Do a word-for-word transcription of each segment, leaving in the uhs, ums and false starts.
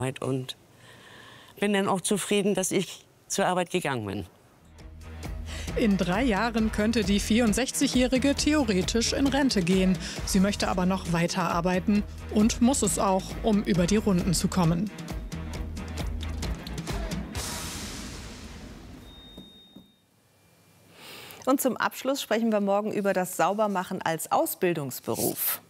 Und bin dann auch zufrieden, dass ich zur Arbeit gegangen bin. In drei Jahren könnte die vierundsechzigjährige theoretisch in Rente gehen. Sie möchte aber noch weiterarbeiten und muss es auch, um über die Runden zu kommen. Und zum Abschluss sprechen wir morgen über das Saubermachen als Ausbildungsberuf.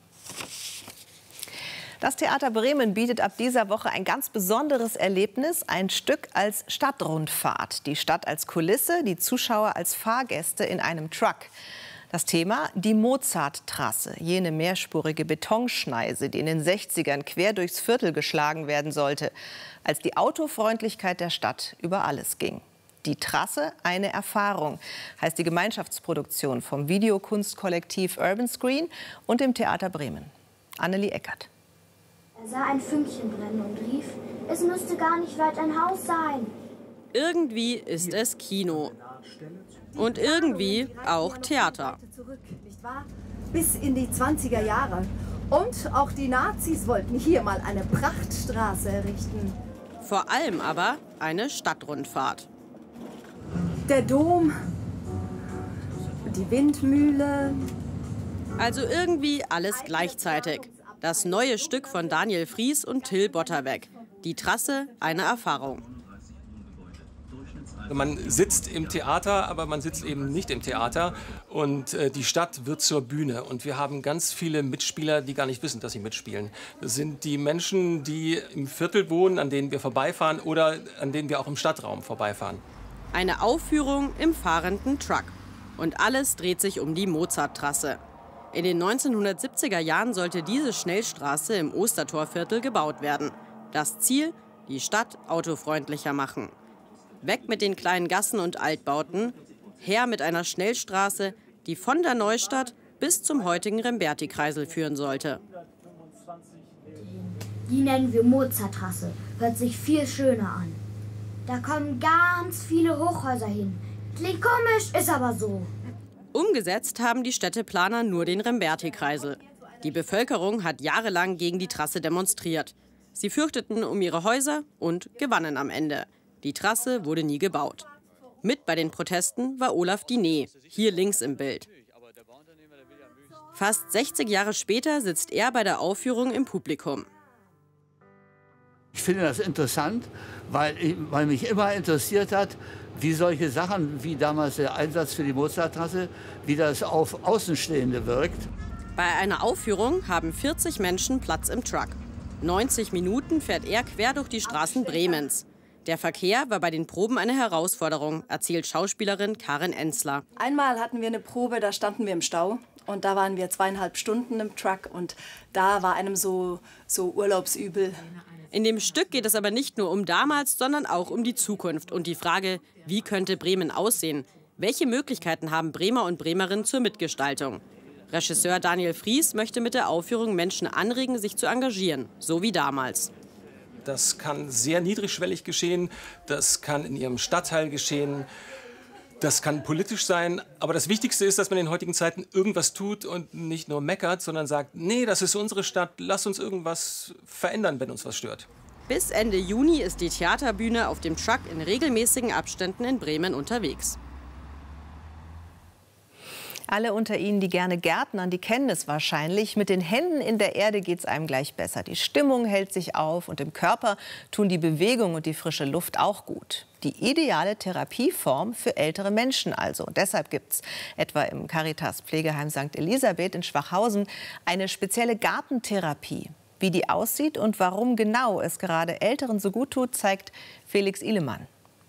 Das Theater Bremen bietet ab dieser Woche ein ganz besonderes Erlebnis, ein Stück als Stadtrundfahrt. Die Stadt als Kulisse, die Zuschauer als Fahrgäste in einem Truck. Das Thema: die Mozarttrasse, jene mehrspurige Betonschneise, die in den sechzigern quer durchs Viertel geschlagen werden sollte, als die Autofreundlichkeit der Stadt über alles ging. Die Trasse, eine Erfahrung, heißt die Gemeinschaftsproduktion vom Videokunstkollektiv Urban Screen und dem Theater Bremen. Annelie Eckert. Er sah ein Fünkchen brennen und rief, es müsste gar nicht weit ein Haus sein. Irgendwie ist es Kino. Und irgendwie auch Theater. Bis in die zwanziger Jahre. Und auch die Nazis wollten hier mal eine Prachtstraße errichten. Vor allem aber eine Stadtrundfahrt. Der Dom, die Windmühle. Also irgendwie alles gleichzeitig. Das neue Stück von Daniel Fries und Till Botterweg. Die Trasse, eine Erfahrung. Man sitzt im Theater, aber man sitzt eben nicht im Theater. Und äh, die Stadt wird zur Bühne. Und wir haben ganz viele Mitspieler, die gar nicht wissen, dass sie mitspielen. Das sind die Menschen, die im Viertel wohnen, an denen wir vorbeifahren oder an denen wir auch im Stadtraum vorbeifahren. Eine Aufführung im fahrenden Truck. Und alles dreht sich um die Mozarttrasse. In den neunzehnhundertsiebziger Jahren sollte diese Schnellstraße im Ostertorviertel gebaut werden. Das Ziel: die Stadt autofreundlicher machen. Weg mit den kleinen Gassen und Altbauten, her mit einer Schnellstraße, die von der Neustadt bis zum heutigen Remberti-Kreisel führen sollte. Die nennen wir Mozarttrasse. Hört sich viel schöner an. Da kommen ganz viele Hochhäuser hin. Klingt komisch, ist aber so. Umgesetzt haben die Städteplaner nur den Remberti-Kreisel. Die Bevölkerung hat jahrelang gegen die Trasse demonstriert. Sie fürchteten um ihre Häuser und gewannen am Ende. Die Trasse wurde nie gebaut. Mit bei den Protesten war Olaf Diné, hier links im Bild. Fast sechzig Jahre später sitzt er bei der Aufführung im Publikum. Ich finde das interessant, weil, weil mich immer interessiert hat, wie solche Sachen, wie damals der Einsatz für die Mozarttrasse, wie das auf Außenstehende wirkt. Bei einer Aufführung haben vierzig Menschen Platz im Truck. neunzig Minuten fährt er quer durch die Straßen Bremens. Der Verkehr war bei den Proben eine Herausforderung, erzählt Schauspielerin Karin Enzler. Einmal hatten wir eine Probe, da standen wir im Stau. Und da waren wir zweieinhalb Stunden im Truck. Und da war einem so, so urlaubsübel. In dem Stück geht es aber nicht nur um damals, sondern auch um die Zukunft und die Frage, wie könnte Bremen aussehen? Welche Möglichkeiten haben Bremer und Bremerinnen zur Mitgestaltung? Regisseur Daniel Fries möchte mit der Aufführung Menschen anregen, sich zu engagieren, so wie damals. Das kann sehr niedrigschwellig geschehen, das kann in ihrem Stadtteil geschehen, das kann politisch sein. Aber das Wichtigste ist, dass man in heutigen Zeiten irgendwas tut und nicht nur meckert, sondern sagt, nee, das ist unsere Stadt, lass uns irgendwas verändern, wenn uns was stört. Bis Ende Juni ist die Theaterbühne auf dem Truck in regelmäßigen Abständen in Bremen unterwegs. Alle unter Ihnen, die gerne gärtnern, die kennen es wahrscheinlich. Mit den Händen in der Erde geht es einem gleich besser. Die Stimmung hält sich auf und im Körper tun die Bewegung und die frische Luft auch gut. Die ideale Therapieform für ältere Menschen also. Und deshalb gibt es etwa im Caritas-Pflegeheim Sankt Elisabeth in Schwachhausen eine spezielle Gartentherapie. Wie die aussieht und warum genau es gerade Älteren so gut tut, zeigt Felix Ihlemann.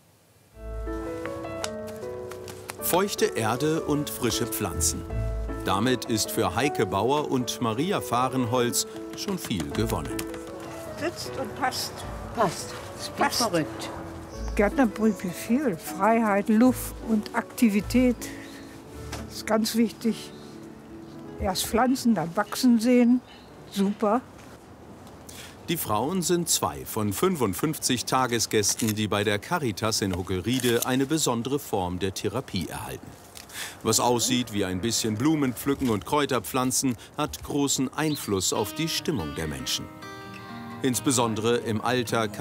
Feuchte Erde und frische Pflanzen. Damit ist für Heike Bauer und Maria Fahrenholz schon viel gewonnen. Sitzt und passt. Passt. Es passt. Verrückt. Gärtner bringt viel. Freiheit, Luft und Aktivität. Das ist ganz wichtig. Erst pflanzen, dann wachsen sehen. Super. Die Frauen sind zwei von fünfundfünfzig Tagesgästen, die bei der Caritas in Huckelriede eine besondere Form der Therapie erhalten. Was aussieht wie ein bisschen Blumen pflücken und Kräuter pflanzen, hat großen Einfluss auf die Stimmung der Menschen. Insbesondere im Alter